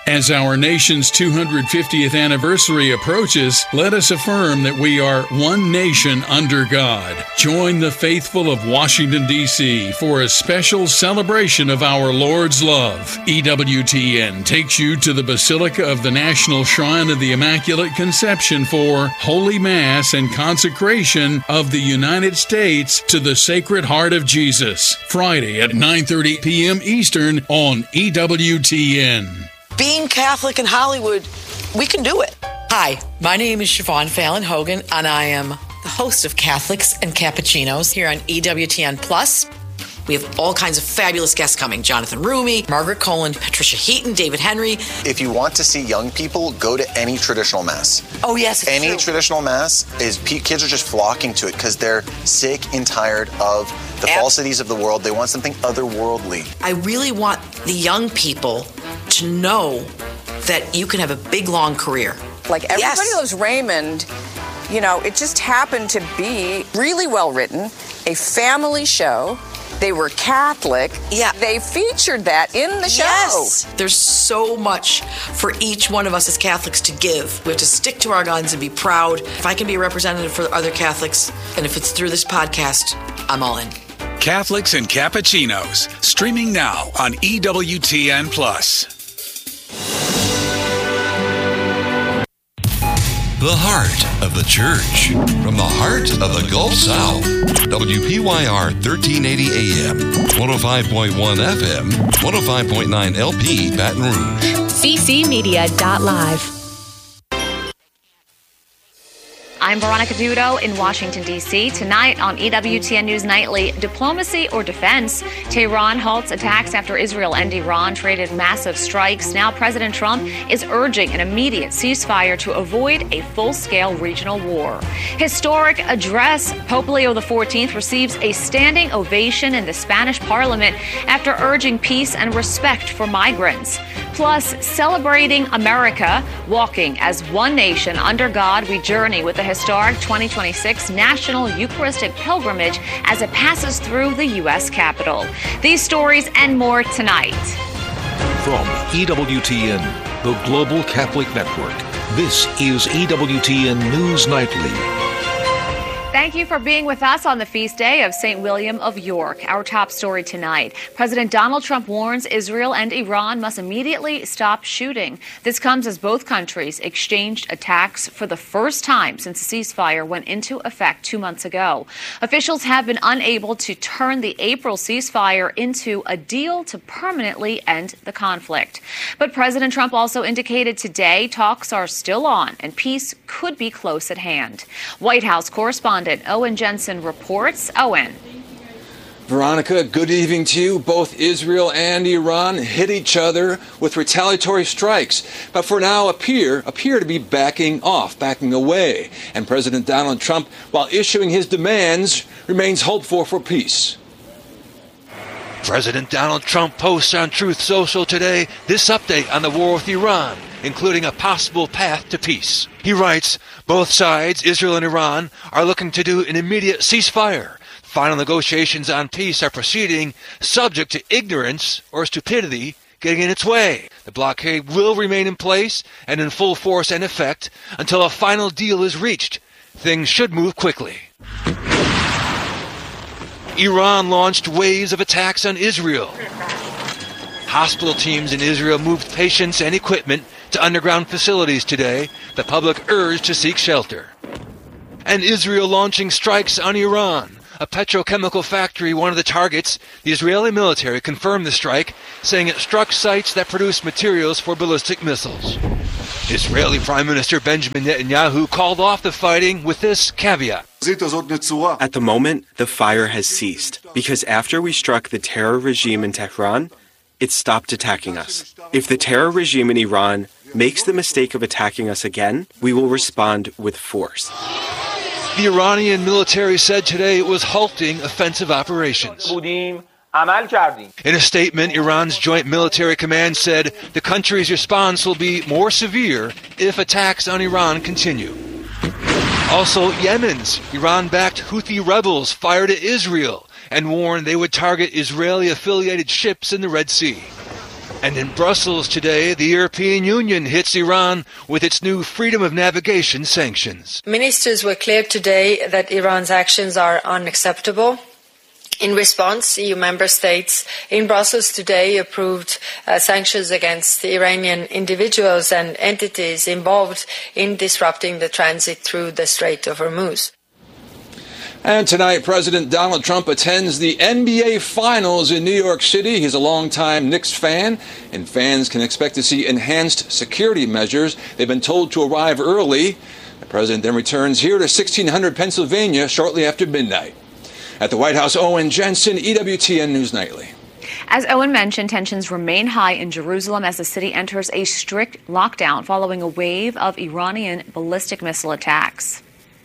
As our nation's 250th anniversary approaches, let us affirm that we are one nation under God. Join the faithful of Washington, D.C. for a special celebration of our Lord's love. EWTN takes you to the Basilica of the National Shrine of the Immaculate Conception for Holy Mass and consecration of the United States to the Sacred Heart of Jesus. Friday at 9:30 p.m. Eastern on EWTN. Being Catholic in Hollywood, we can do it. Hi, my name is Siobhan Fallon Hogan, and I am the host of Catholics and Cappuccinos here on EWTN Plus. We have all kinds of fabulous guests coming. Jonathan Rumi, Margaret Cohen, Patricia Heaton, David Henry. If you want to see young people, go to any traditional mass. Oh, yes, it's Any true. Traditional mass, kids are just flocking to it because they're sick and tired of the falsities of the world. They want something otherworldly. I really want the young people to know that you can have a big, long career. Like Everybody Loves Raymond, you know, it just happened to be really well written, a family show. They were Catholic. Yeah. They featured that in the show. Yes. There's so much for each one of us as Catholics to give. We have to stick to our guns and be proud. If I can be a representative for other Catholics, and if it's through this podcast, I'm all in. Catholics and Cappuccinos, streaming now on EWTN Plus. The heart of the church. From the heart of the Gulf South. WPYR 1380 AM, 105.1 FM, 105.9 LP, Baton Rouge. ccmedia.live. I'm Veronica Dudo in Washington, D.C. Tonight on EWTN News Nightly, diplomacy or defense? Tehran halts attacks after Israel and Iran traded massive strikes. Now President Trump is urging an immediate ceasefire to avoid a full-scale regional war. Historic address. Pope Leo XIV receives a standing ovation in the Spanish Parliament after urging peace and respect for migrants. Plus, celebrating America, walking as one nation under God, we journey with the historic 2026 National Eucharistic Pilgrimage as it passes through the U.S. Capitol. These stories and more tonight. From EWTN, the Global Catholic Network, this is EWTN News Nightly. Thank you for being with us on the feast day of St. William of York. Our top story tonight. President Donald Trump warns Israel and Iran must immediately stop shooting. This comes as both countries exchanged attacks for the first time since the ceasefire went into effect 2 months ago. Officials have been unable to turn the April ceasefire into a deal to permanently end the conflict. But President Trump also indicated today talks are still on and peace could be close at hand. White House correspondent Owen Jensen reports. Owen. Veronica, good evening to you. Both Israel and Iran hit each other with retaliatory strikes, but for now appear to be backing away. And President Donald Trump, while issuing his demands, remains hopeful for peace. President Donald Trump posts on Truth Social today this update on the war with Iran, including a possible path to peace. He writes, both sides, Israel and Iran, are looking to do an immediate ceasefire. Final negotiations on peace are proceeding, subject to ignorance or stupidity getting in its way. The blockade will remain in place and in full force and effect until a final deal is reached. Things should move quickly. Iran launched waves of attacks on Israel. Hospital teams in Israel moved patients and equipment to underground facilities today. The public urged to seek shelter. And Israel launching strikes on Iran. A petrochemical factory, one of the targets. The Israeli military confirmed the strike, saying it struck sites that produce materials for ballistic missiles. Israeli Prime Minister Benjamin Netanyahu called off the fighting with this caveat. At the moment, the fire has ceased, because after we struck the terror regime in Tehran, it stopped attacking us. If the terror regime in Iran makes the mistake of attacking us again, we will respond with force. The Iranian military said today it was halting offensive operations. In a statement, Iran's Joint Military Command said the country's response will be more severe if attacks on Iran continue. Also, Yemen's Iran-backed Houthi rebels fired at Israel and warned they would target Israeli-affiliated ships in the Red Sea. And in Brussels today, the European Union hits Iran with its new freedom of navigation sanctions. Ministers were clear today that Iran's actions are unacceptable. In response, EU member states in Brussels today approved sanctions against the Iranian individuals and entities involved in disrupting the transit through the Strait of Hormuz. And tonight, President Donald Trump attends the NBA Finals in New York City. He's a longtime Knicks fan, and fans can expect to see enhanced security measures. They've been told to arrive early. The president then returns here to 1600 Pennsylvania shortly after midnight. At the White House, Owen Jensen, EWTN News Nightly. As Owen mentioned, tensions remain high in Jerusalem as the city enters a strict lockdown following a wave of Iranian ballistic missile attacks.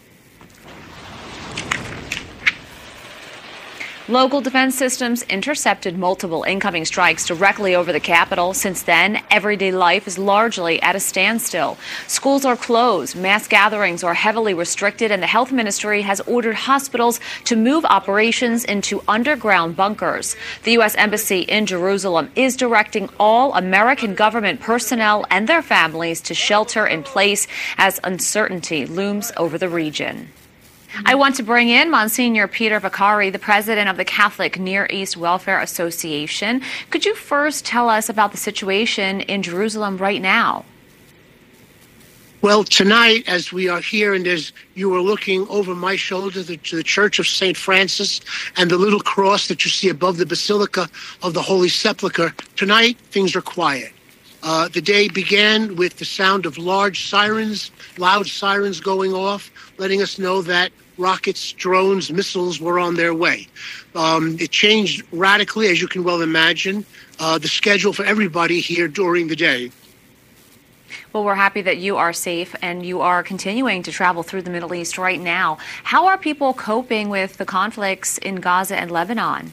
Local defense systems intercepted multiple incoming strikes directly over the capital. Since then, everyday life is largely at a standstill. Schools are closed, mass gatherings are heavily restricted, and the health ministry has ordered hospitals to move operations into underground bunkers. The U.S. Embassy in Jerusalem is directing all American government personnel and their families to shelter in place as uncertainty looms over the region. I want to bring in Monsignor Peter Vakari, the president of the Catholic Near East Welfare Association. Could you first tell us about the situation in Jerusalem right now? Well, tonight, as we are here and as you are looking over my shoulder to the Church of St. Francis and the little cross that you see above the Basilica of the Holy Sepulchre, tonight things are quiet. The day began with the sound of loud sirens going off, letting us know that rockets, drones, missiles were on their way. It changed radically, as you can well imagine, the schedule for everybody here during the day. Well, we're happy that you are safe and you are continuing to travel through the Middle East right now. How are people coping with the conflicts in Gaza and Lebanon?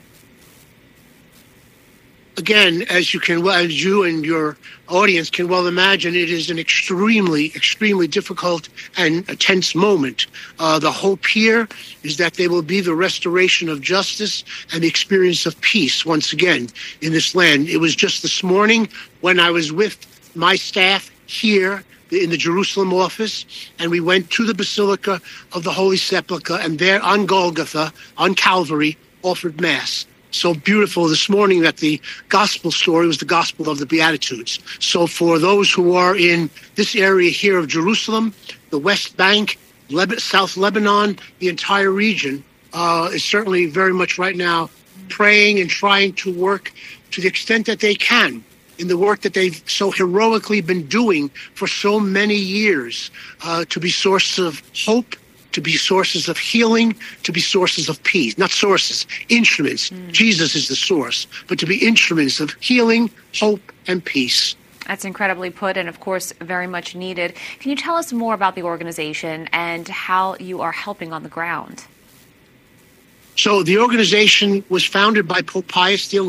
Again, as you and your audience can well imagine, it is an extremely difficult and a tense moment. The hope here is that there will be the restoration of justice and the experience of peace once again in this land. It was just this morning when I was with my staff here in the Jerusalem office, and we went to the Basilica of the Holy Sepulchre, and there on Golgotha, on Calvary, offered Mass. So beautiful this morning that the gospel story was the gospel of the Beatitudes. So for those who are in this area here of Jerusalem, the West Bank, South Lebanon, the entire region is certainly very much right now praying and trying to work to the extent that they can in the work that they've so heroically been doing for so many years to be sources of hope, to be sources of healing, to be sources of peace. Not sources, instruments. Jesus is the source, but to be instruments of healing, hope, and peace. That's incredibly put and, of course, very much needed. Can you tell us more about the organization and how you are helping on the ground? So the organization was founded by Pope Pius XI in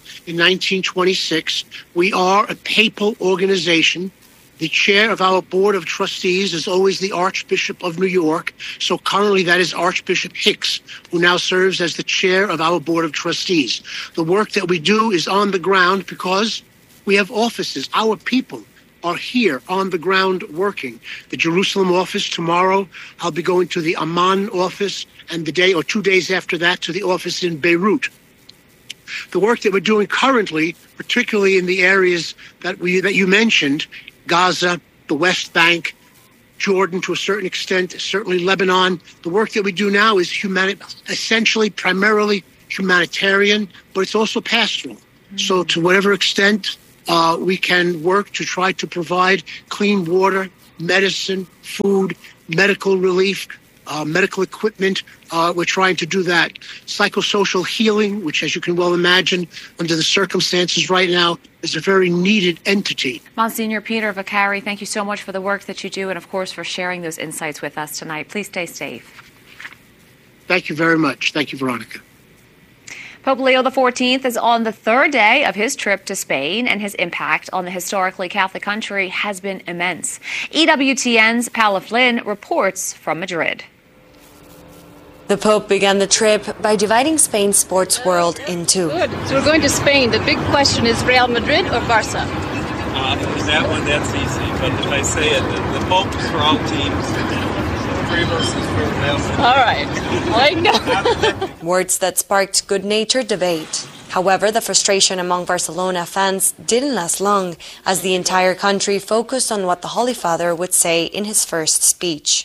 1926. We are a papal organization. The chair of our board of trustees is always the Archbishop of New York. So currently that is Archbishop Hicks, who now serves as the chair of our board of trustees. The work that we do is on the ground because we have offices. Our people are here on the ground working. The Jerusalem office tomorrow, I'll be going to the Amman office, and the day or 2 days after that to the office in Beirut. The work that we're doing currently, particularly in the areas that you mentioned, Gaza, the West Bank, Jordan to a certain extent, certainly Lebanon. The work that we do now is essentially, primarily humanitarian, but it's also pastoral. So to whatever extent we can work to try to provide clean water, medicine, food, medical relief, medical equipment, we're trying to do that. Psychosocial healing, which, as you can well imagine, under the circumstances right now, is a very needed entity. Monsignor Peter Vakari, thank you so much for the work that you do and, of course, for sharing those insights with us tonight. Please stay safe. Thank you very much. Thank you, Veronica. Pope Leo XIV is on the third day of his trip to Spain, and his impact on the historically Catholic country has been immense. EWTN's Paula Flynn reports from Madrid. The Pope began the trip by dividing Spain's sports world in two. Good. So we're going to Spain. The big question is Real Madrid or Barca? That one, that's easy. But if I say it, the Pope's for all teams. Three of us is for Real Madrid. All right. Words that sparked good-natured debate. However, the frustration among Barcelona fans didn't last long, as the entire country focused on what the Holy Father would say in his first speech.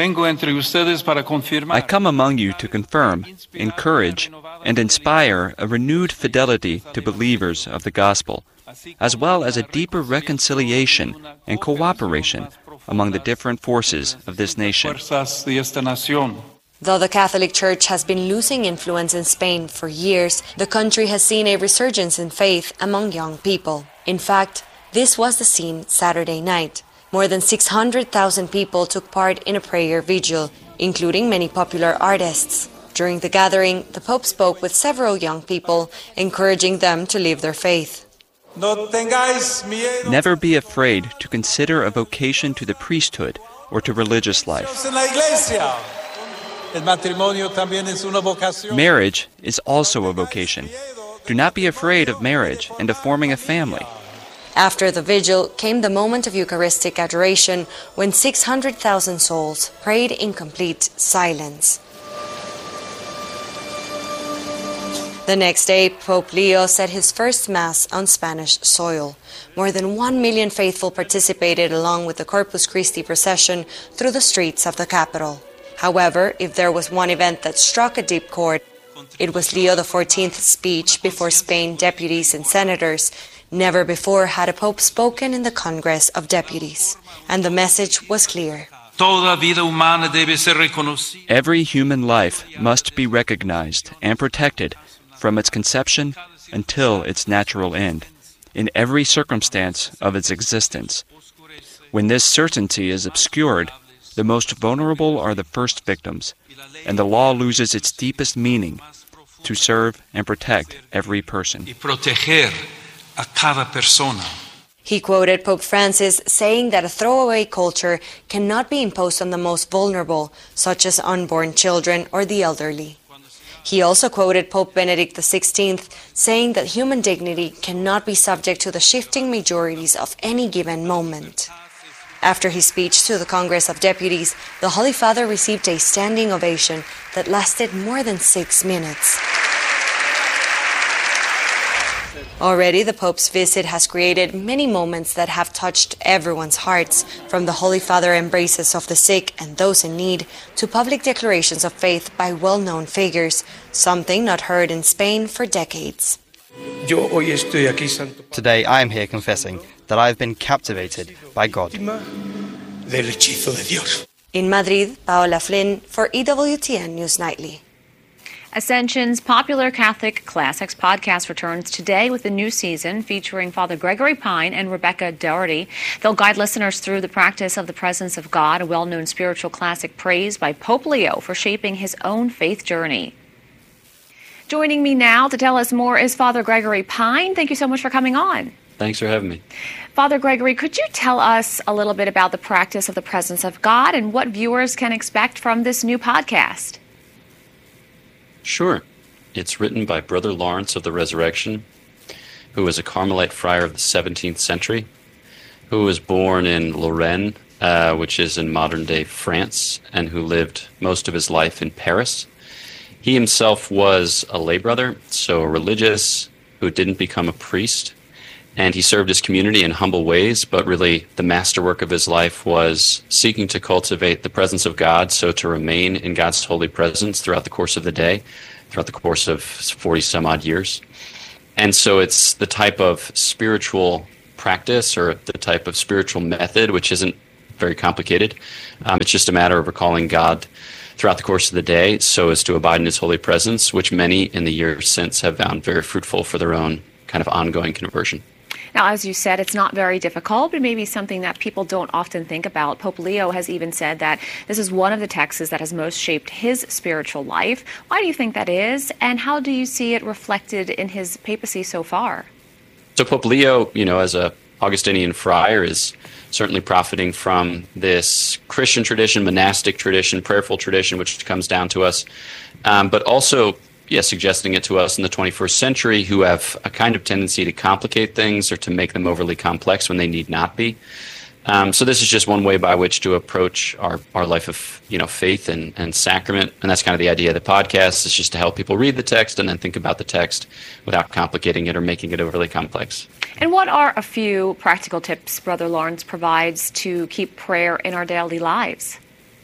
I come among you to confirm, encourage, and inspire a renewed fidelity to believers of the gospel, as well as a deeper reconciliation and cooperation among the different forces of this nation. Though the Catholic Church has been losing influence in Spain for years, the country has seen a resurgence in faith among young people. In fact, this was the scene Saturday night. More than 600,000 people took part in a prayer vigil, including many popular artists. During the gathering, the Pope spoke with several young people, encouraging them to live their faith. Never be afraid to consider a vocation to the priesthood or to religious life. Marriage is also a vocation. Do not be afraid of marriage and of forming a family. After the vigil came the moment of Eucharistic adoration, when 600,000 souls prayed in complete silence. The next day, Pope Leo said his first Mass on Spanish soil. More than 1 million faithful participated along with the Corpus Christi procession through the streets of the capital. However, if there was one event that struck a deep chord, it was Leo XIV's speech before Spain deputies and senators. Never before had a pope spoken in the Congress of Deputies, and the message was clear. Every human life must be recognized and protected from its conception until its natural end, in every circumstance of its existence. When this certainty is obscured, the most vulnerable are the first victims, and the law loses its deepest meaning to serve and protect every person. He quoted Pope Francis saying that a throwaway culture cannot be imposed on the most vulnerable, such as unborn children or the elderly. He also quoted Pope Benedict XVI saying that human dignity cannot be subject to the shifting majorities of any given moment. After his speech to the Congress of Deputies, the Holy Father received a standing ovation that lasted more than 6 minutes. Already, the Pope's visit has created many moments that have touched everyone's hearts, from the Holy Father embraces of the sick and those in need to public declarations of faith by well-known figures, something not heard in Spain for decades. Today I am here confessing that I have been captivated by God. In Madrid, Paola Flynn for EWTN News Nightly. Ascension's popular Catholic Classics podcast returns today with a new season featuring Father Gregory Pine and Rebecca Doherty. They'll guide listeners through the practice of the presence of God, a well-known spiritual classic praised by Pope Leo for shaping his own faith journey. Joining me now to tell us more is Father Gregory Pine. Thank you so much for coming on. Thanks for having me. Father Gregory, could you tell us a little bit about the practice of the presence of God and what viewers can expect from this new podcast? Sure. It's written by Brother Lawrence of the Resurrection, who was a Carmelite friar of the 17th century, who was born in Lorraine, which is in modern-day France, and who lived most of his life in Paris. He himself was a lay brother, so religious, who didn't become a priest, and he served his community in humble ways, but really the masterwork of his life was seeking to cultivate the presence of God, so to remain in God's holy presence throughout the course of the day, throughout the course of 40-some-odd years. And so it's the type of spiritual practice or the type of spiritual method, which isn't very complicated. It's just a matter of recalling God throughout the course of the day so as to abide in his holy presence, which many in the years since have found very fruitful for their own kind of ongoing conversion. Now, as you said, it's not very difficult, but maybe something that people don't often think about. Pope Leo has even said that this is one of the texts that has most shaped his spiritual life. Why do you think that is, and how do you see it reflected in his papacy so far? So Pope Leo, as a Augustinian friar, is certainly profiting from this Christian tradition, monastic tradition, prayerful tradition, which comes down to us, but also, suggesting it to us in the 21st century who have a kind of tendency to complicate things or to make them overly complex when they need not be. So this is just one way by which to approach our life of faith and sacrament, and that's kind of the idea of the podcast. Is just to help people read the text and then think about the text without complicating it or making it overly complex. And what are a few practical tips Brother Lawrence provides to keep prayer in our daily lives?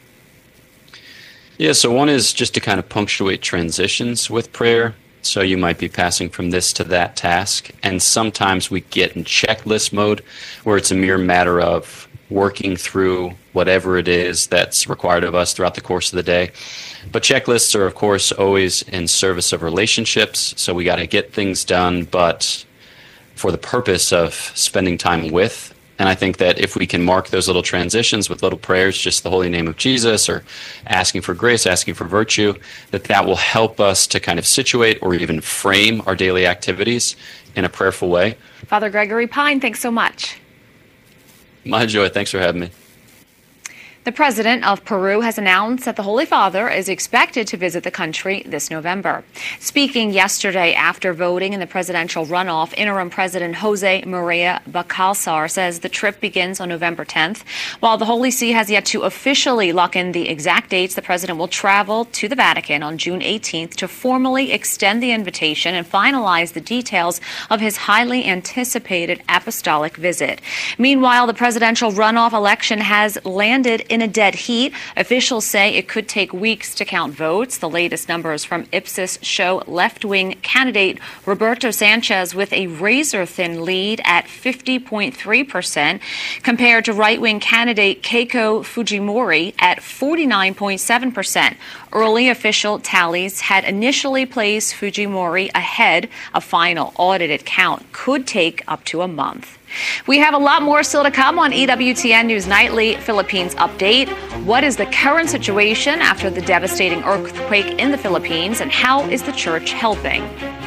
Yeah, so one is just to kind of punctuate transitions with prayer. So you might be passing from this to that task, and sometimes we get in checklist mode where it's a mere matter of working through whatever it is that's required of us throughout the course of the day. But checklists are, of course, always in service of relationships, so we got to get things done, but for the purpose of spending time with. And I think that if we can mark those little transitions with little prayers, just the holy name of Jesus, or asking for grace, asking for virtue, that will help us to kind of situate or even frame our daily activities in a prayerful way. Father Gregory Pine, thanks so much. My joy. Thanks for having me. The president of Peru has announced that the Holy Father is expected to visit the country this November. Speaking yesterday after voting in the presidential runoff, interim President Jose Maria Balcázar says the trip begins on November 10th. While the Holy See has yet to officially lock in the exact dates, the president will travel to the Vatican on June 18th to formally extend the invitation and finalize the details of his highly anticipated apostolic visit. Meanwhile, the presidential runoff election has landed in a dead heat. Officials say it could take weeks to count votes. The latest numbers from Ipsos show left-wing candidate Roberto Sanchez with a razor-thin lead at 50.3% compared to right-wing candidate Keiko Fujimori at 49.7%. Early official tallies had initially placed Fujimori ahead. A final audited count could take up to a month. We have a lot more still to come on EWTN News Nightly Philippines Update. What is the current situation after the devastating earthquake in the Philippines, and how is the church helping?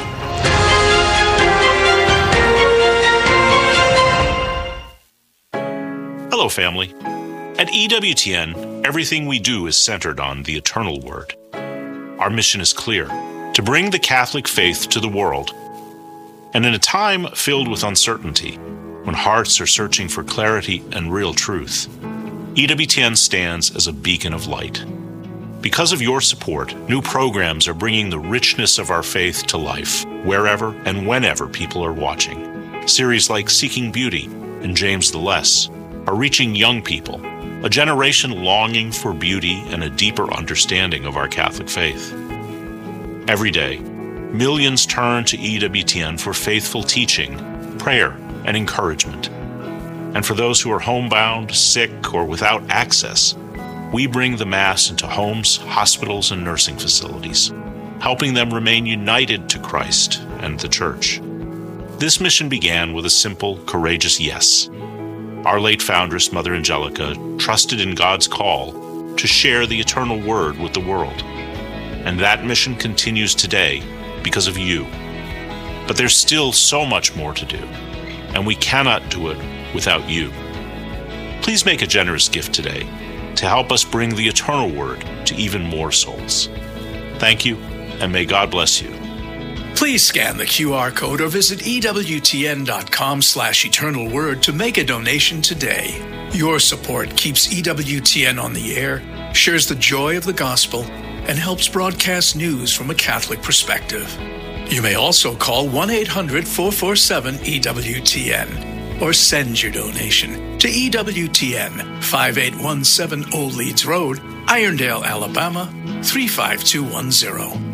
Hello, family. At EWTN, everything we do is centered on the eternal word. Our mission is clear: to bring the Catholic faith to the world. And in a time filled with uncertainty, when hearts are searching for clarity and real truth, EWTN stands as a beacon of light. Because of your support, new programs are bringing the richness of our faith to life, wherever and whenever people are watching. Series like Seeking Beauty and James the Less are reaching young people, a generation longing for beauty and a deeper understanding of our Catholic faith. Every day, millions turn to EWTN for faithful teaching, prayer, and encouragement. And for those who are homebound, sick, or without access, we bring the Mass into homes, hospitals, and nursing facilities, helping them remain united to Christ and the Church. This mission began with a simple, courageous yes. Our late foundress, Mother Angelica, trusted in God's call to share the eternal word with the world. And that mission continues today because of you. But there's still so much more to do, and we cannot do it without you. Please make a generous gift today to help us bring the eternal word to even more souls. Thank you, and may God bless you. Please scan the QR code or visit EWTN.com/eternalword to make a donation today. Your support keeps EWTN on the air, shares the joy of the gospel, and helps broadcast news from a Catholic perspective. You may also call 1-800-447-EWTN or send your donation to EWTN, 5817 Old Leeds Road, Irondale, Alabama, 35210.